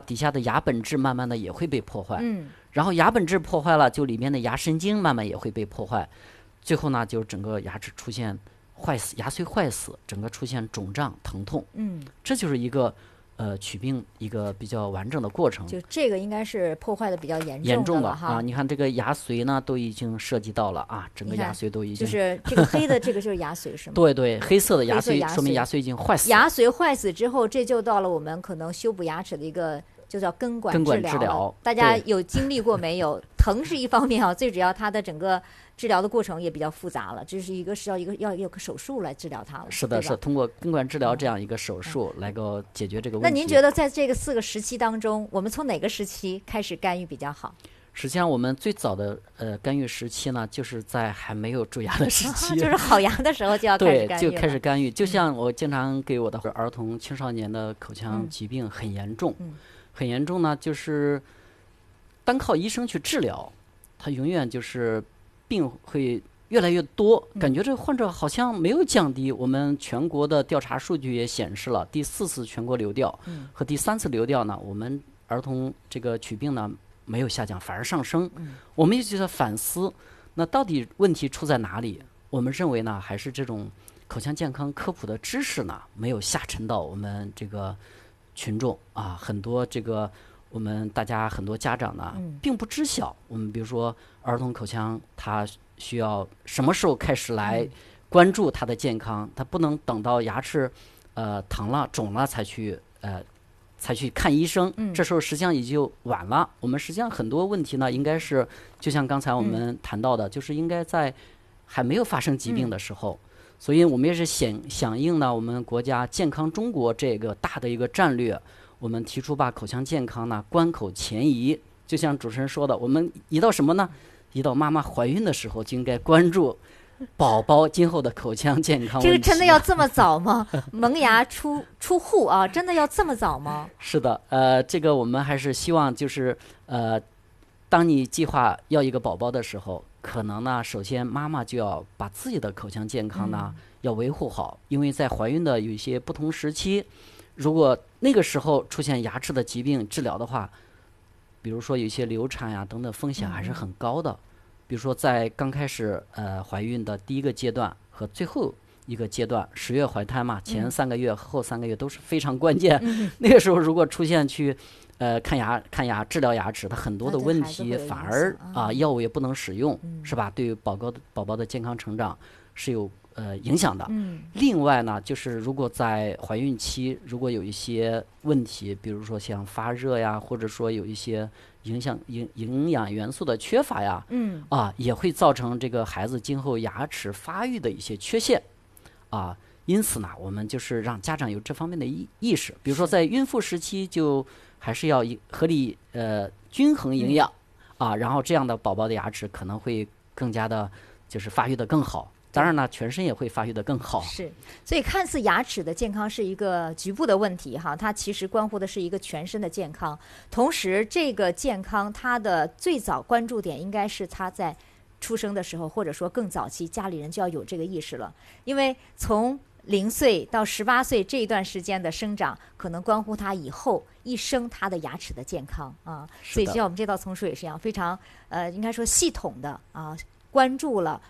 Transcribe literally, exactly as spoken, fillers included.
底下的牙本质慢慢的也会被破坏， 嗯， 然后牙本质破坏了，就里面的牙神经慢慢也会被破坏，最后呢，就整个牙齿出现坏死，牙髓坏死，整个出现肿胀、疼痛， 嗯， 这就是一个呃龋病一个比较完整的过程。 就这个应该是破坏的比较严严重的了哈。 啊！你看这个牙髓呢，都已经涉及到了啊，整个牙髓都已经就是这个黑的这个就是牙髓是吗？ 对对，黑色的牙髓黑色牙髓说明牙髓已经坏死了。 牙髓坏死之后，这就到了我们可能修补牙齿的一个就叫根管根管治疗了。 治疗大家对有经历过没有？疼是一方面啊，最主要它的整个治疗的过程也比较复杂了，这是一个是要一个要有个手术来治疗它了。 是的， 对吧是通过根管治疗这样一个手术来够解决这个问题。 那您觉得在这个四个时期当中，我们从哪个时期开始干预比较好？ 实际上，我们最早的呃干预时期呢，就是在还没有蛀牙的时期， 就是好牙的时候就要开始对， 干预就开始了。 干预。就像我经常给我的儿童、青少年的口腔嗯疾病很严重， 嗯很严重呢，就是单靠医生去治疗，他永远就是病会越来越多， 嗯感觉这个患者好像没有降低。我们全国的调查数据也显示了，第四次全国流调嗯和第三次流调呢，我们儿童这个龋病呢没有下降，反而上升。 嗯我们一直在反思，那到底问题出在哪里？我们认为呢，还是这种口腔健康科普的知识呢，没有下沉到我们这个群众啊，很多这个我们大家很多家长呢， 嗯并不知晓。我们比如说儿童口腔，他需要什么时候开始来关注他的健康？他不能等到牙齿呃疼了、肿了才去呃。才去看医生， 嗯这时候实际上也就晚了。我们实际上很多问题呢，应该是就像刚才我们谈到的，就是应该在还没有发生疾病的时候。所以我们也是响响应呢我们国家健康中国这个大的一个战略，我们提出把口腔健康呢关口前移。就像主持人说的，我们移到什么呢？移到妈妈怀孕的时候就应该关注宝宝今后的口腔健康问题。 这个真的要这么早吗？萌芽出出户啊，真的要这么早吗？ 是的，呃，这个我们还是希望就是呃，当你计划要一个宝宝的时候，可能呢，首先妈妈就要把自己的口腔健康呢、嗯、要维护好，因为在怀孕的有一些不同时期，如果那个时候出现牙齿的疾病治疗的话，比如说有一些流产呀、啊、等等风险还是很高的。嗯比如说，在刚开始呃怀孕的第一个阶段和最后一个阶段，十月怀胎嘛，前三个月、后三个月都是非常关键。嗯、那个时候如果出现去呃看牙、看牙、治疗牙齿，它很多的问题反而啊、呃、药物也不能使用，嗯、是吧？对于宝宝的宝宝的健康成长是有呃影响的。 嗯、 另外呢，就是如果在怀孕期如果有一些问题，比如说像发热呀，或者说有一些影响营营养元素的缺乏呀， 嗯啊，也会造成这个孩子今后牙齿发育的一些缺陷，啊，因此呢，我们就是让家长有这方面的意意识，比如说在孕妇时期就还是要合理呃均衡营养、嗯、啊，然后这样的宝宝的牙齿可能会更加的，就是发育的更好。当然呢，全身也会发育得更好。 是，所以看似牙齿的健康是一个局部的问题哈，它其实关乎的是一个全身的健康。同时，这个健康它的最早关注点应该是它在出生的时候，或者说更早期，家里人就要有这个意识了。因为从零岁到十八岁这一段时间的生长，可能关乎他以后一生他的牙齿的健康啊。所以，就像我们这道丛书也是一样，非常呃，应该说系统的啊。关注了